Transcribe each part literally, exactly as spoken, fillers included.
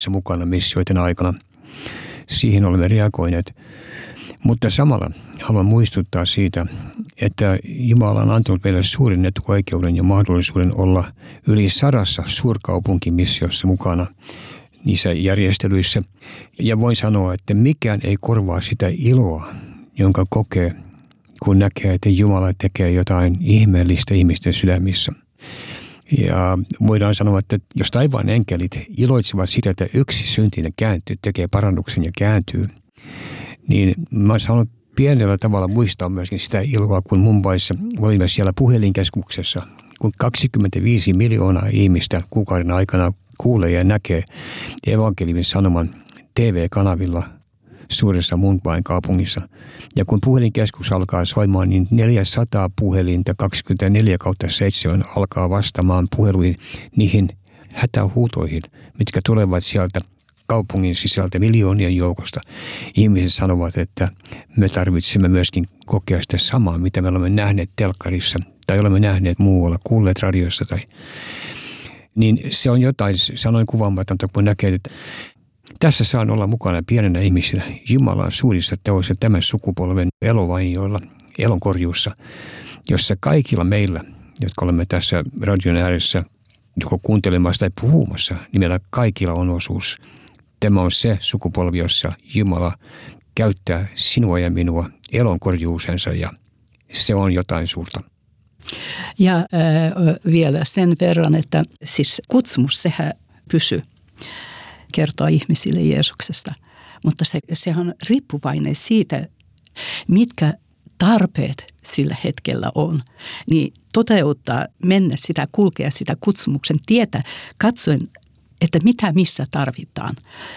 mukana missioiden aikana. Siihen olemme reagoineet. Mutta samalla haluan muistuttaa siitä, että Jumala on antanut meille suuren etuoikeuden ja mahdollisuuden olla yli sadassa suurkaupunkimissiossa mukana niissä järjestelyissä. Ja voin sanoa, että mikään ei korvaa sitä iloa, jonka kokee, kun näkee, että Jumala tekee jotain ihmeellistä ihmisten sydämissä. Ja voidaan sanoa, että jos taivaan enkelit iloitsevat sitä, että yksi syntinen kääntyy, tekee parannuksen ja kääntyy, niin mä sanon pienellä tavalla muistaa myöskin sitä iloa, kun Mumbaissa olimme siellä puhelinkeskuksessa, kun kaksikymmentäviisi miljoonaa ihmistä kuukauden aikana kuulee ja näkee evankeliumin sanoman T V-kanavilla suuressa Mumbain kaupungissa. Ja kun puhelinkeskus alkaa soimaan, niin neljäsataa puhelinta kaksikymmentäneljä kautta seitsemän alkaa vastaamaan puheluihin niihin hätähuutoihin, mitkä tulevat sieltä kaupungin sisältä miljoonien joukosta. Ihmiset sanovat, että me tarvitsemme myöskin kokea sitä samaa, mitä me olemme nähneet telkkarissa tai olemme nähneet muualla, kuulleet radiossa. Tai. Niin se on jotain, sanoin kuvaamatonta, kun näkee, että tässä saan olla mukana pienenä ihmisenä Jumalan suurissa teoissa tämän sukupolven elovainioilla, elonkorjuussa, jossa kaikilla meillä, jotka olemme tässä radion ääressä, joko kuuntelemassa tai puhumassa, niin meillä kaikilla on osuus. Tämä on se sukupolvi, jossa Jumala käyttää sinua ja minua elonkorjuusensa ja se on jotain suurta. Ja äh, vielä sen verran, että siis kutsumus sehän pysyy kertoa ihmisille Jeesuksesta, mutta se, sehän on riippuvainen siitä, mitkä tarpeet sillä hetkellä on, niin toteuttaa, mennä sitä, kulkea sitä kutsumuksen tietä, katsoen, että mitä missä tarvitaan.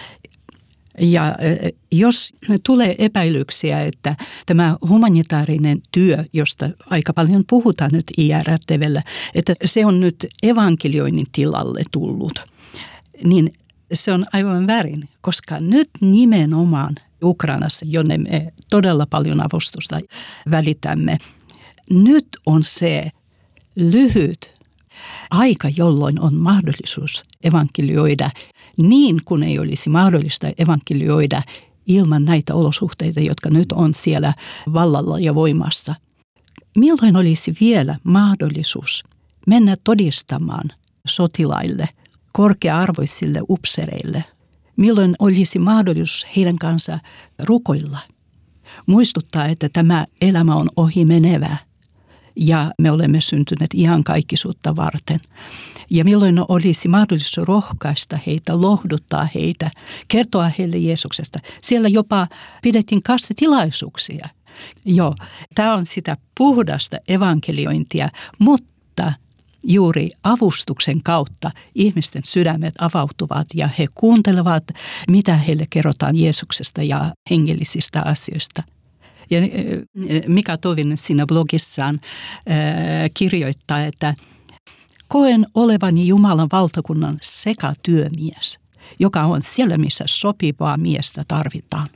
Ja jos tulee epäilyksiä, että tämä humanitaarinen työ, josta aika paljon puhutaan nyt I R T V:llä, että se on nyt evankelioinnin tilalle tullut, niin se on aivan väärin, koska nyt nimenomaan Ukrainassa, jonne me todella paljon avustusta välitämme, nyt on se lyhyt aika, jolloin on mahdollisuus evankelioida niin, kun ei olisi mahdollista evankelioida ilman näitä olosuhteita, jotka nyt on siellä vallalla ja voimassa. Milloin olisi vielä mahdollisuus mennä todistamaan sotilaille, korkea-arvoisille upsereille? Milloin olisi mahdollisuus heidän kanssa rukoilla? Muistuttaa, että tämä elämä on ohi menevä ja me olemme syntyneet iankaikkisuutta varten. Ja milloin olisi mahdollisuus rohkaista heitä, lohduttaa heitä, kertoa heille Jeesuksesta. Siellä jopa pidettiin kastetilaisuuksia. Joo, tämä on sitä puhdasta evankeliointia, mutta juuri avustuksen kautta ihmisten sydämet avautuvat ja he kuuntelevat, mitä heille kerrotaan Jeesuksesta ja hengellisistä asioista. Ja Mika Tovinen siinä blogissaan kirjoittaa, että koen olevani Jumalan valtakunnan sekatyömies, joka on siellä, missä sopivaa miestä tarvitaan.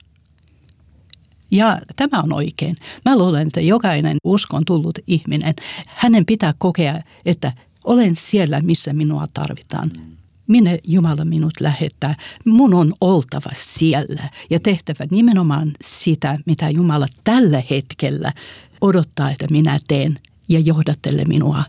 Ja tämä on oikein. Mä luulen, että jokainen uskon tullut ihminen, hänen pitää kokea, että olen siellä, missä minua tarvitaan. Minne Jumala minut lähettää. Mun on oltava siellä ja tehtävä nimenomaan sitä, mitä Jumala tällä hetkellä odottaa, että minä teen ja johdattele minua.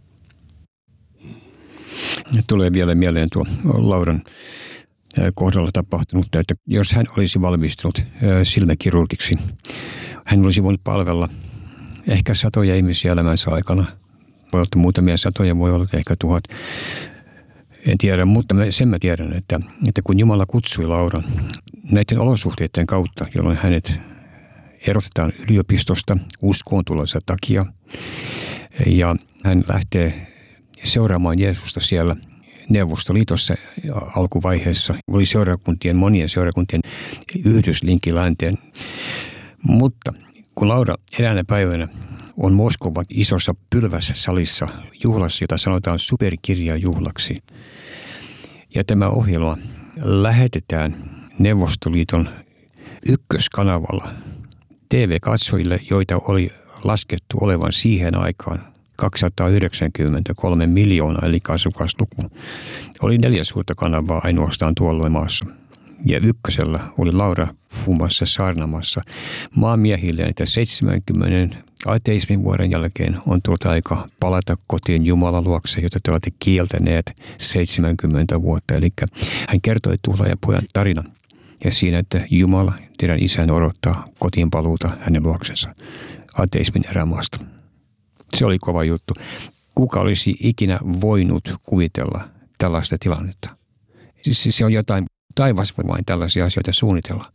Tulee vielä mieleen tuo Lauran kohdalla tapahtunut, että jos hän olisi valmistunut silmäkirurgiksi, hän olisi voinut palvella ehkä satoja ihmisiä elämänsä aikana. Voi olla muutamia satoja, voi olla ehkä tuhat. En tiedä, mutta sen mä tiedän, että, että kun Jumala kutsui Lauran näiden olosuhteiden kautta, jolloin hänet erotetaan yliopistosta uskoon tulossa takia, ja hän lähtee seuraamaan Jeesusta siellä Neuvostoliitossa alkuvaiheessa, oli seurakuntien, monien seurakuntien yhdyslinkki länteen. Mutta kun Laura eräänä päivänä on Moskovan isossa pylvässä salissa juhlassa, jota sanotaan superkirjajuhlaksi, ja tämä ohjelma lähetetään Neuvostoliiton ykköskanavalla T V-katsojille, joita oli laskettu olevan siihen aikaan kaksisataayhdeksänkymmentäkolme miljoonaa, eli asukasluku. Oli neljä suurta kanavaa ainoastaan tuolloin maassa. Ja ykkösellä oli Laura Fumassa saarnamassa maamiehille, että seitsemänkymmenen ateismin vuoden jälkeen on tullut aika palata kotiin Jumalan luokse, jota te olette kieltäneet seitsemänkymmentä vuotta. Eli hän kertoi tuhlaajan pojan tarinan ja siinä, että Jumala, teidän isän, odottaa kotiin paluuta hänen luoksensa ateismin erämaasta. Se oli kova juttu. Kuka olisi ikinä voinut kuvitella tällaista tilannetta? Siis se on jotain, taivas voi vain tällaisia asioita suunnitella.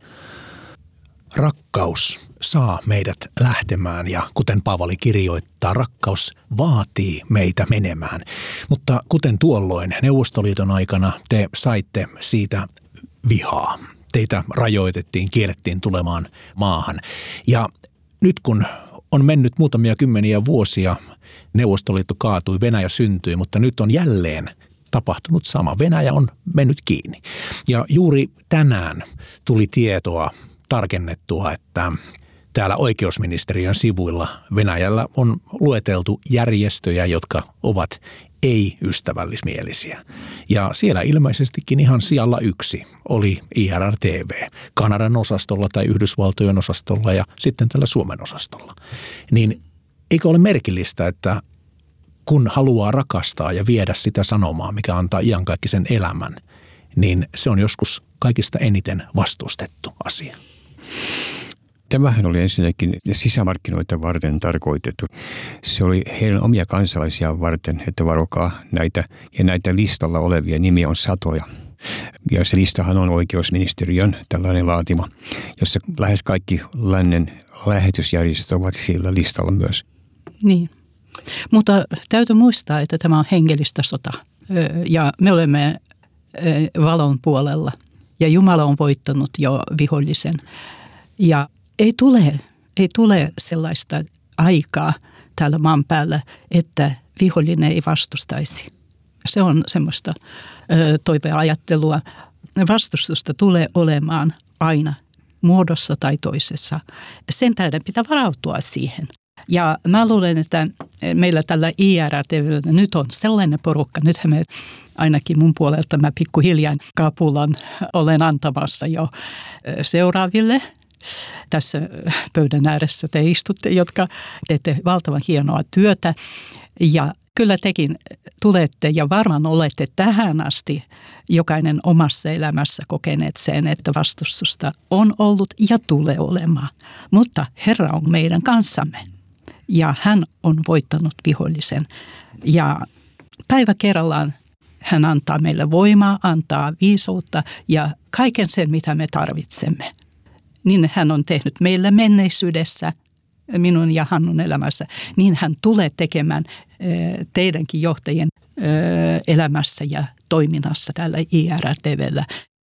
Rakkaus saa meidät lähtemään ja kuten Paavali kirjoittaa, rakkaus vaatii meitä menemään. Mutta kuten tuolloin Neuvostoliiton aikana te saitte siitä vihaa. Teitä rajoitettiin, kiellettiin tulemaan maahan. Ja nyt kun on mennyt muutamia kymmeniä vuosia, Neuvostoliitto kaatui, Venäjä syntyi, mutta nyt on jälleen tapahtunut sama. Venäjä on mennyt kiinni. Ja juuri tänään tuli tietoa, tarkennettua, että täällä oikeusministeriön sivuilla Venäjällä on lueteltu järjestöjä, jotka ovat ei-ystävällismielisiä. Ja siellä ilmeisestikin ihan sijalla yksi oli I R R T V, Kanadan osastolla tai Yhdysvaltojen osastolla ja sitten tällä Suomen osastolla. Niin eikö ole merkillistä, että kun haluaa rakastaa ja viedä sitä sanomaa, mikä antaa iankaikkisen elämän, niin se on joskus kaikista eniten vastustettu asia. Tämähän oli ensinnäkin sisämarkkinoita varten tarkoitettu. Se oli heidän omia kansalaisia varten, että varokaa näitä, ja näitä listalla olevia nimiä on satoja. Ja se listahan on oikeusministeriön tällainen laatima, jossa lähes kaikki lännen lähetysjärjestöt ovat sillä listalla myös. Niin, mutta täytyy muistaa, että tämä on hengellistä sota ja me olemme valon puolella ja Jumala on voittanut jo vihollisen ja Ei tule, ei tule sellaista aikaa täällä maan päällä, että vihollinen ei vastustaisi. Se on semmoista ö, toiveajattelua. Vastustusta tulee olemaan aina muodossa tai toisessa. Sen tähden pitää varautua siihen. Ja mä luulen, että meillä tällä I R R T V:llä nyt on sellainen porukka. Nythän me ainakin mun puolelta mä pikkuhiljaa kapulan olen antamassa jo seuraaville. Tässä pöydän ääressä te istutte, jotka teette valtavan hienoa työtä ja kyllä tekin tulette ja varmaan olette tähän asti jokainen omassa elämässä kokeneet sen, että vastustusta on ollut ja tulee olemaan. Mutta Herra on meidän kanssamme ja hän on voittanut vihollisen ja päivä kerrallaan hän antaa meille voimaa, antaa viisautta ja kaiken sen, mitä me tarvitsemme. Niin hän on tehnyt meillä menneisyydessä, minun ja Hannun elämässä, niin hän tulee tekemään teidänkin johtajien elämässä ja toiminnassa täällä I R R T V:llä.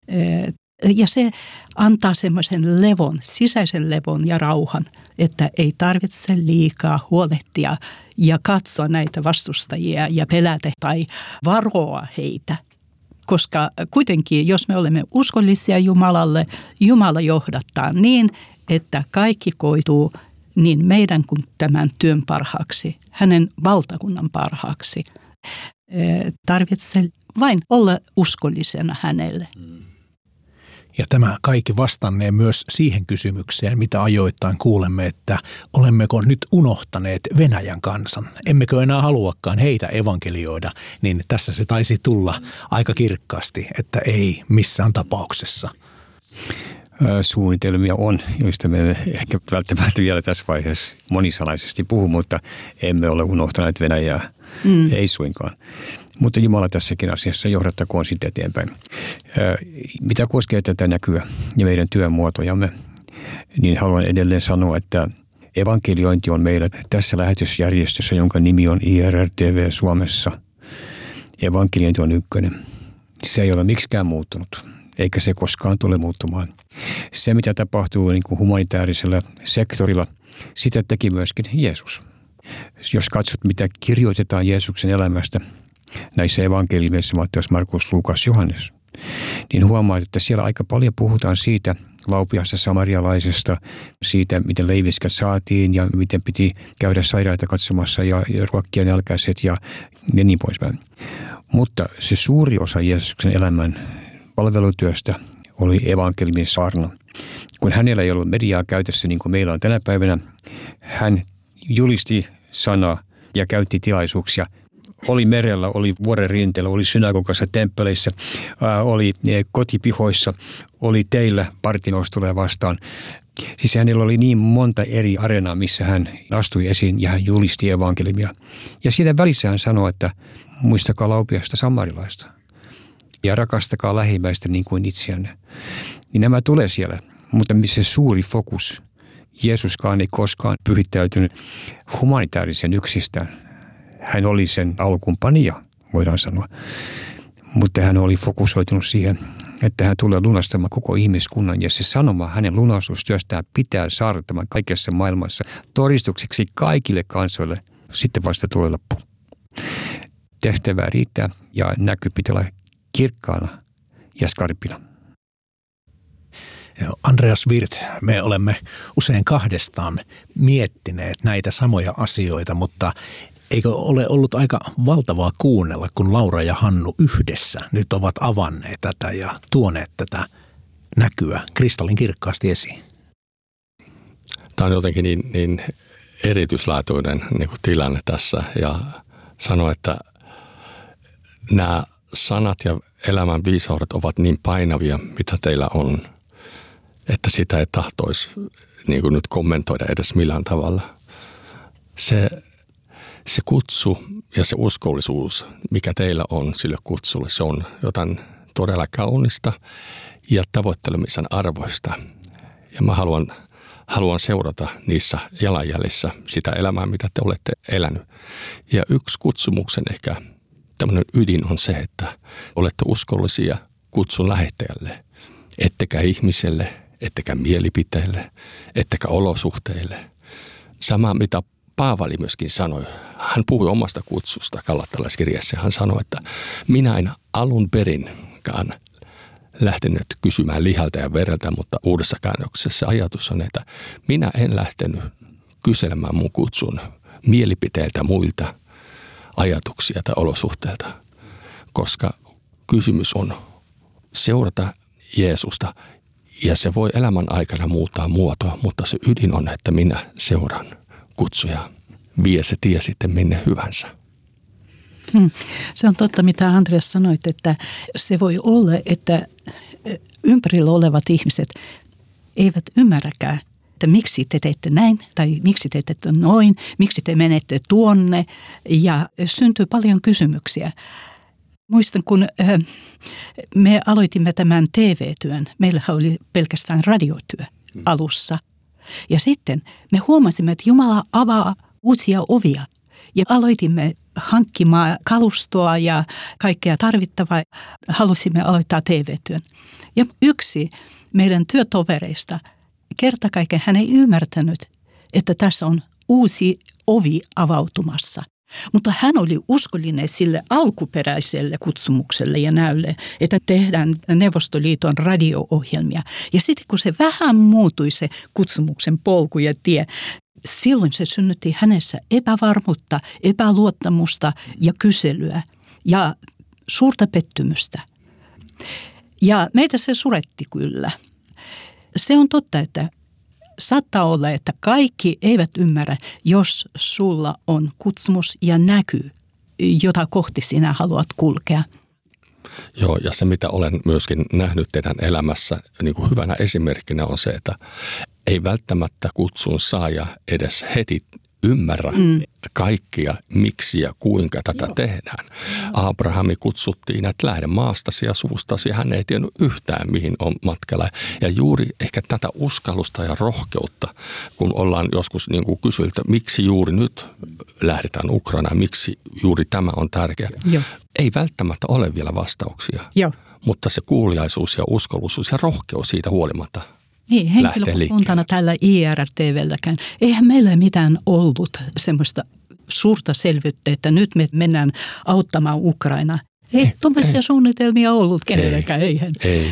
Ja se antaa semmoisen levon, sisäisen levon ja rauhan, että ei tarvitse liikaa huolehtia ja katsoa näitä vastustajia ja pelätä tai varoa heitä. Koska kuitenkin, jos me olemme uskollisia Jumalalle, Jumala johdattaa niin, että kaikki koituu niin meidän kuin tämän työn parhaaksi, hänen valtakunnan parhaaksi. Tarvitsee vain olla uskollisena hänelle. Ja tämä kaikki vastannee myös siihen kysymykseen, mitä ajoittain kuulemme, että olemmeko nyt unohtaneet Venäjän kansan. Emmekö enää haluakaan heitä evankelioida, niin tässä se taisi tulla aika kirkkaasti, että ei missään tapauksessa. Suunnitelmia on, joista me ehkä välttämättä vielä tässä vaiheessa monisanaisesti puhu, mutta emme ole unohtaneet Venäjää, mm. ei suinkaan. Mutta Jumala tässäkin asiassa johdattakoon sitten eteenpäin. Mitä koskee tätä näkyä ja meidän työmuotojamme, niin haluan edelleen sanoa, että evankeliointi on meillä tässä lähetysjärjestössä, jonka nimi on I R R T V Suomessa. Evankeliointi on ykkönen. Se ei ole miksikään muuttunut, eikä se koskaan tule muuttumaan. Se, mitä tapahtuu niin kuin humanitaarisella sektorilla, sitä teki myöskin Jeesus. Jos katsot, mitä kirjoitetaan Jeesuksen elämästä, näissä evankeliumeissa, Matteus, Markus, Luukas, Johannes, niin huomaat, että siellä aika paljon puhutaan siitä, laupiasta samarialaisesta, siitä miten leiviskä saatiin ja miten piti käydä sairaita katsomassa ja, ja ruokkia nälkäiset ja, ja niin poispäin. Mutta se suuri osa Jeesuksen elämän palvelutyöstä oli evankeliumin saarna. Kun hänellä ei ollut mediaa käytössä niin kuin meillä on tänä päivänä, hän julisti sanaa ja käytti tilaisuuksia. Oli merellä, oli vuoren rinteellä, oli synagogassa, temppeleissä, ää, oli kotipihoissa, oli teillä Bartimeus tulee vastaan. Siis hänellä oli niin monta eri areenaa, missä hän astui esiin ja hän julisti evankeliumia. Ja siinä välissä hän sanoi, että muistakaa laupiasta samarilaista ja rakastakaa lähimmäistä niin kuin itseänne. Niin nämä tulee siellä, mutta missä suuri fokus. Jeesuskaan ei koskaan pyhittäytynyt humanitaarisen yksistään. Hän oli sen alkuunpanija, voidaan sanoa. Mutta hän oli fokusoitunut siihen, että hän tulee lunastamaan koko ihmiskunnan. Ja se sanoma hänen lunastustyöstään pitää saada tämän kaikessa maailmassa todistukseksi kaikille kansoille. Sitten vasta tulee loppu. Tehtävää riittää ja näky pitää olla kirkkaana ja skarpina. Andreas Wirth, me olemme usein kahdestaan miettineet näitä samoja asioita, mutta eikö ole ollut aika valtavaa kuunnella, kun Laura ja Hannu yhdessä nyt ovat avanneet tätä ja tuoneet tätä näkyä kristallin kirkkaasti esiin? Tämä on jotenkin niin, niin erityislaatuinen niin kuin tilanne tässä ja sano, että nämä sanat ja elämän viisaudet ovat niin painavia, mitä teillä on, että sitä ei tahtoisi niin kuin nyt kommentoida edes millään tavalla. Se, se kutsu ja se uskollisuus, mikä teillä on sille kutsulle, se on jotain todella kaunista ja tavoittelemisen arvoista. Ja mä haluan, haluan seurata niissä jalanjäljissä sitä elämää, mitä te olette elänyt. Ja yksi kutsumuksen ehkä tämmöinen ydin on se, että olette uskollisia kutsun lähettäjälle, ettekä ihmiselle, ettekä mielipiteille, ettekä olosuhteille. Sama, mitä Paavali myöskin sanoi. Hän puhui omasta kutsusta Galattalaiskirjassa. Hän sanoi, että minä en alun perinkaan lähtenyt kysymään lihalta ja vereltä, mutta uudessa käännöksessä ajatus on, että minä en lähtenyt kyselemään mun kutsun mielipiteiltä muilta ajatuksia tai olosuhteilta, koska kysymys on seurata Jeesusta ja se voi elämän aikana muuttaa muotoa, mutta se ydin on, että minä seuraan kutsuja, vie se tie sitten minne hyvänsä. Hmm. Se on totta, mitä Andreas sanoit, että se voi olla, että ympärillä olevat ihmiset eivät ymmärräkään, että miksi te teette näin tai miksi te teette noin, miksi te menette tuonne ja syntyy paljon kysymyksiä. Muistan, kun me aloitimme tämän T V-työn, meillä oli pelkästään radiotyö alussa. Ja sitten me huomasimme, että Jumala avaa uusia ovia ja aloitimme hankkimaan kalustoa ja kaikkea tarvittavaa. Halusimme aloittaa T V-työn. Ja yksi meidän työtovereista kerta kaiken hän ei ymmärtänyt, että tässä on uusi ovi avautumassa. Mutta hän oli uskollinen sille alkuperäiselle kutsumukselle ja näylle, että tehdään Neuvostoliiton radio-ohjelmia. Ja sitten kun se vähän muuttui se kutsumuksen polku ja tie, silloin se synnytti hänessä epävarmuutta, epäluottamusta ja kyselyä ja suurta pettymystä. Ja meitä se suretti kyllä. Se on totta, että saattaa olla, että kaikki eivät ymmärrä, jos sulla on kutsumus ja näky, jota kohti sinä haluat kulkea. Joo, ja se mitä olen myöskin nähnyt teidän elämässä niin kuin hyvänä esimerkkinä on se, että ei välttämättä kutsun saaja edes heti ymmärrä mm. kaikkia, miksi ja kuinka tätä Joo. tehdään. Abrahami kutsuttiin, että lähde maastasi ja suvustasi, hän ei tiennyt yhtään, mihin on matkalla. Ja juuri ehkä tätä uskallusta ja rohkeutta, kun ollaan joskus niin kuin kysyiltä, miksi juuri nyt lähdetään Ukrainaan, miksi juuri tämä on tärkeä. Joo. Ei välttämättä ole vielä vastauksia, Joo. mutta se kuuliaisuus ja uskollisuus ja rohkeus siitä huolimatta. Niin, henkilökuntana tällä I R T V:lläkään. Eihän meillä mitään ollut semmoista suurta selvyyttä, että nyt me mennään auttamaan Ukrainaa. Ei, ei tuollaisia suunnitelmia ollut kenelläkään, ei, eihän. Ei.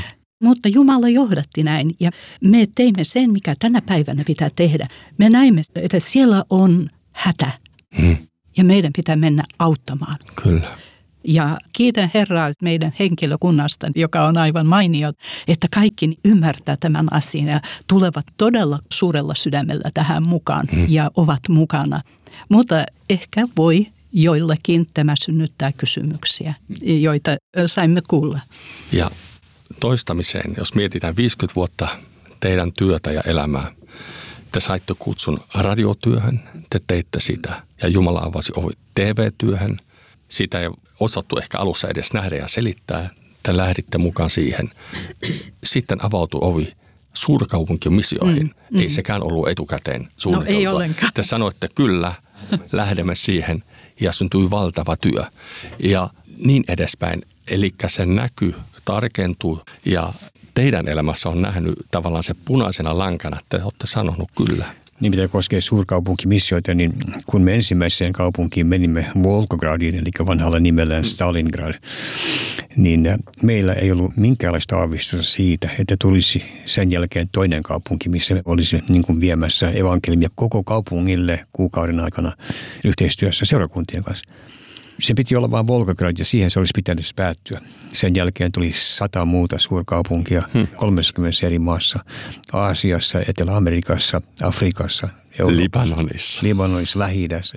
Mutta Jumala johdatti näin ja me teimme sen, mikä tänä päivänä pitää tehdä. Me näimme, että siellä on hätä hmm. ja meidän pitää mennä auttamaan. Kyllä. Ja kiitän Herraa meidän henkilökunnasta, joka on aivan mainio, että kaikki ymmärtää tämän asian ja tulevat todella suurella sydämellä tähän mukaan hmm. ja ovat mukana. Mutta ehkä voi joillakin tämä synnyttää kysymyksiä, joita saimme kuulla. Ja toistamiseen, jos mietitään viisikymmentä vuotta teidän työtä ja elämää, te saitte kutsun radiotyöhön, te teitte sitä ja Jumala avasi ovi T V-työhön. Sitä ei osattu ehkä alussa edes nähdä ja selittää, te lähditte mukaan siihen. Sitten avautui ovi suurkaupunkimissioihin. Mm, mm. Ei sekään ollut etukäteen suunniteltua. No ei ollenkaan. Te sanoitte kyllä, lähdemme siihen ja syntyi valtava työ ja niin edespäin. Eli se näkyy, tarkentuu ja teidän elämässä on nähnyt tavallaan se punaisena lankana, että te olette sanonut kyllä. Niin mitä koskee suurkaupunkimissioita, niin kun me ensimmäiseen kaupunkiin menimme Volgogradiin, eli vanhalla nimellään Stalingrad, niin meillä ei ollut minkäänlaista aavistusta siitä, että tulisi sen jälkeen toinen kaupunki, missä olisi niin kuin viemässä evankeliumia koko kaupungille kuukauden aikana yhteistyössä seurakuntien kanssa. Se piti olla vain Volgograd ja siihen se olisi pitänyt päättyä. Sen jälkeen tuli sata muuta suurkaupunkia hmm. kolmekymmentä eri maassa, Aasiassa, Etelä-Amerikassa, Afrikassa, Euroopassa, Libanonissa, Libanonissa, Lähi-idässä.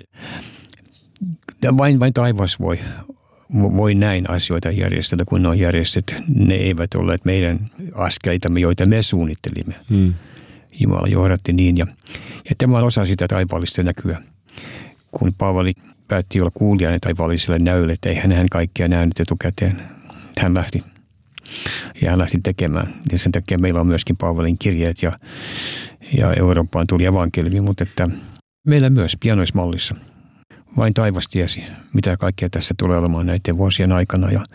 Vain, vain taivas voi, voi näin asioita järjestellä, kun ne on järjestetty. Ne eivät olleet meidän askeleitamme, joita me suunnittelimme. Hmm. Jumala johdatti niin ja, ja tämä on osa sitä taivaallista näkyä, kun Paavali päätti olla kuulijana taivaalliselle näylle, että ei hän kaikkea nähnyt etukäteen. Hän lähti ja hän lähti tekemään. Ja sen takia meillä on myöskin Paavalin kirjeet ja, ja Eurooppaan tuli evankeliumi, mutta että meillä myös pianoismallissa. Vain taivas tiesi, mitä kaikkea tässä tulee olemaan näiden vuosien aikana. Ja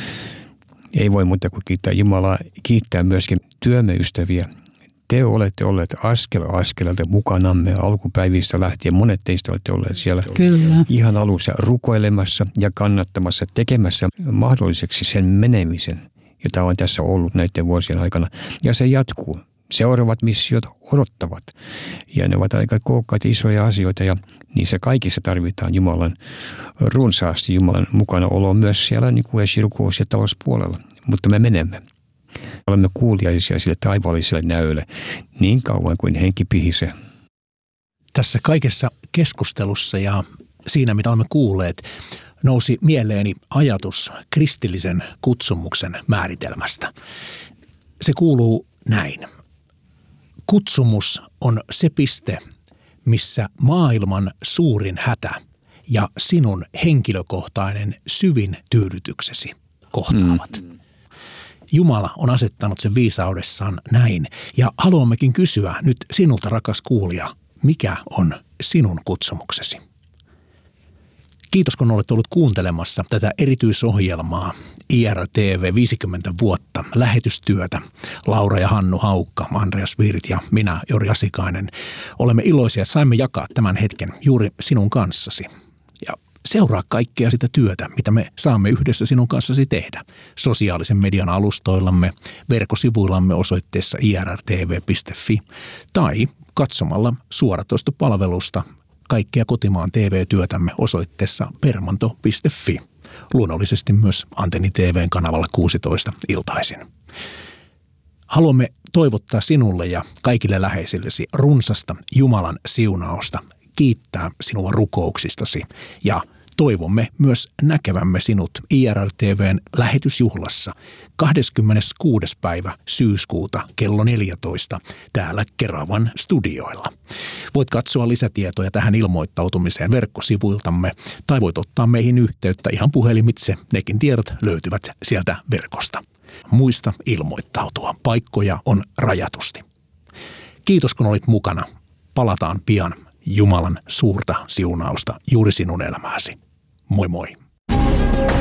ei voi muuta kuin kiittää Jumalaa, kiittää myöskin työmme ystäviä. Te olette olleet askel askeleelta mukanamme alkupäivistä lähtien. Monet teistä olette olleet siellä Kyllä. ihan alussa rukoilemassa ja kannattamassa, tekemässä mahdolliseksi sen menemisen, jota on tässä ollut näiden vuosien aikana. Ja se jatkuu. Seuraavat missiot odottavat. Ja ne ovat aika kookkaita isoja asioita ja niissä kaikissa tarvitaan Jumalan runsaasti, Jumalan mukana olo myös siellä niin kuin esirukous- ja talouspuolella. Mutta me menemme. Olemme kuuliaisia sille taivaalliselle näölle niin kauan kuin henki pihisee. Tässä kaikessa keskustelussa ja siinä, mitä olemme kuulleet, nousi mieleeni ajatus kristillisen kutsumuksen määritelmästä. Se kuuluu näin. Kutsumus on se piste, missä maailman suurin hätä ja sinun henkilökohtainen syvin tyydytyksesi kohtaavat. Mm. Jumala on asettanut sen viisaudessaan näin ja haluammekin kysyä nyt sinulta, rakas kuulija, mikä on sinun kutsumuksesi? Kiitos, kun olet ollut kuuntelemassa tätä erityisohjelmaa I R T V viisikymmentä vuotta lähetystyötä. Laura ja Hannu Haukka, Andreas Virt ja minä, Jori Asikainen. Olemme iloisia, että saimme jakaa tämän hetken juuri sinun kanssasi. Ja seuraa kaikkea sitä työtä, mitä me saamme yhdessä sinun kanssasi tehdä. Sosiaalisen median alustoillamme, verkkosivuillamme osoitteessa i r r t v piste f i tai katsomalla suoratoistopalvelusta kaikkea kotimaan T V-työtämme osoitteessa permanto piste f i. Luonnollisesti myös Antenni T V:n kanavalla kuusitoista iltaisin. Haluamme toivottaa sinulle ja kaikille läheisillesi runsasta Jumalan siunausta, kiittää sinua rukouksistasi ja toivomme myös näkevämme sinut I R L T V:n lähetysjuhlassa kahdeskymmeneskuudes päivä syyskuuta kello neljätoista täällä Keravan studioilla. Voit katsoa lisätietoja tähän ilmoittautumiseen verkkosivuiltamme tai voit ottaa meihin yhteyttä ihan puhelimitse. Nekin tiedot löytyvät sieltä verkosta. Muista ilmoittautua. Paikkoja on rajatusti. Kiitos kun olit mukana. Palataan pian. Jumalan suurta siunausta juuri sinun elämääsi. Moi moi.